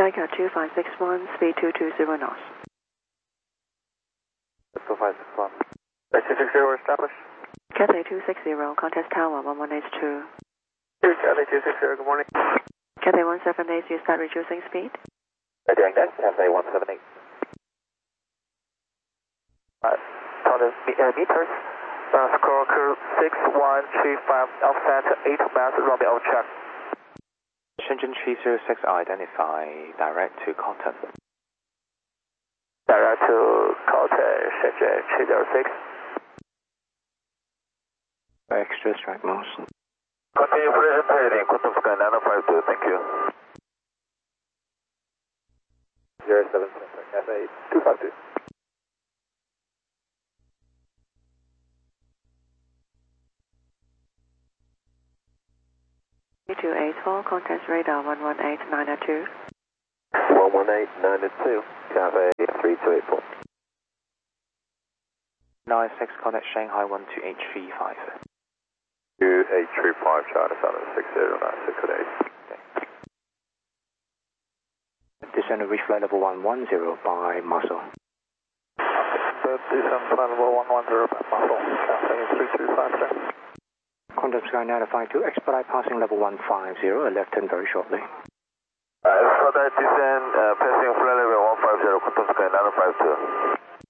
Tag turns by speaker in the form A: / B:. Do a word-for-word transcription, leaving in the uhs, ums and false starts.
A: Flycat two five six one, speed two two zero knots.
B: two five six one. two six zero established.
A: Cathay two six zero, contact tower one one eight two.
B: Here, Cathay two six zero, good morning.
A: Cathay one seven eight, you start reducing speed?
B: We're doing that, Cathay one seven eight. Alright, on the uh, meters. Uh, scroll crew six one three five, offset eight miles, Romeo check.
C: Shenzhen three zero six, identify direct to Cotton.
B: Direct to Cotton, Shenzhen three zero six.
C: Extra strike motion.
B: Continue precision heading, Cotton Sky nine five two, thank you. zero seven seven, Cathay two five two.
A: two eight four, contact radar one one eight nine two.
B: one one eight nine two, Cathay three two eight four.
C: nine six, contact Shanghai one two eight three five.
B: two eight three five, China seven six zero nine six eight.
C: Descend to reach flight level one one zero by muscle.
B: Descend flight level one one zero by muscle, Cathay three two five six.
C: Contact Sky nine five two, expedite passing level one five zero, left turn very shortly.
B: Uh, expedite descend, uh, passing flight level one five zero, contact Sky nine five two.